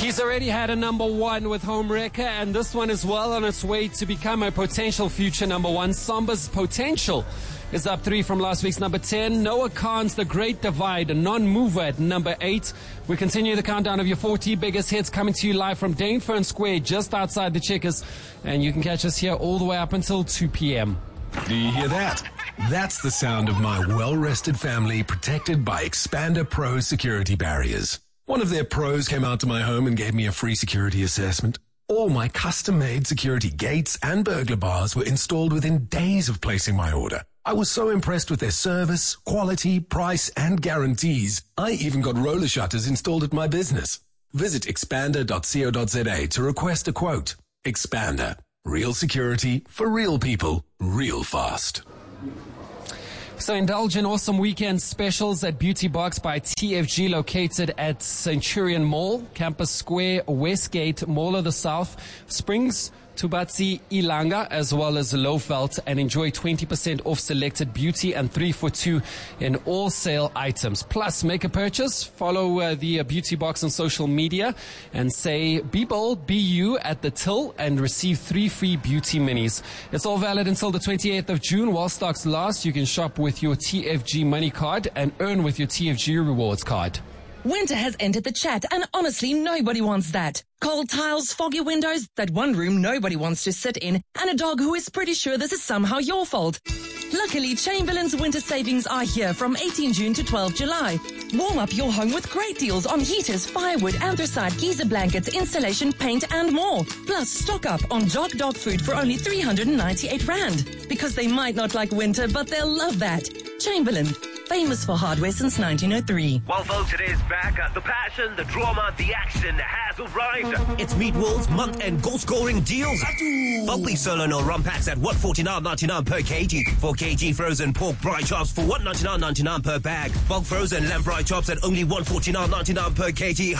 He's already had a number one with Home Wrecker, and this one is well on its way to become a potential future number one. Samba's Potential is up 3 from last week's number 10. Noah Khan's The Great Divide, a non-mover at number 8. We continue the countdown of your 40 biggest hits, coming to you live from Dainfern Square, just outside the Checkers. And you can catch us here all the way up until 2 p.m. Do you hear that? That's the sound of my well-rested family protected by Expander Pro security barriers. One of their pros came out to my home and gave me a free security assessment. All my custom-made security gates and burglar bars were installed within days of placing my order. I was so impressed with their service, quality, price, and guarantees. I even got roller shutters installed at my business. Visit expander.co.za to request a quote. Expander. Real security for real people, real fast. So indulge in awesome weekend specials at Beauty Box by TFG, located at Centurion Mall, Campus Square, Westgate, Mall of the South, Springs, Tubatsi, Ilanga, as well as Lowveld, and enjoy 20% off selected beauty and 3 for 2 in all sale items. Plus, make a purchase, follow the Beauty Box on social media, and say, be bold, be you at the till, and receive 3 free beauty minis. It's all valid until the 28th of June. While stocks last, you can shop with your TFG money card and earn with your TFG rewards card. Winter has entered the chat, and honestly, nobody wants that. Cold tiles, foggy windows, that one room nobody wants to sit in, and a dog who is pretty sure this is somehow your fault. Luckily, Chamberlain's winter savings are here from 18 June to 12 July. Warm up your home with great deals on heaters, firewood, anthracite, geyser blankets, insulation, paint, and more. Plus, stock up on Jog dog food for only 398 Rand. Because they might not like winter, but they'll love that. Chamberlain, famous for hardware since 1903. Well, folks, it is back. The passion, the drama, the action has arrived. It's Meat World's month-end goal-scoring deals. Bubbly solo no rum packs at $149.99 per kg. 4 kg frozen pork braai chops for $199.99 per bag. Bulk frozen lamb braai chops at only $149.99 per kg.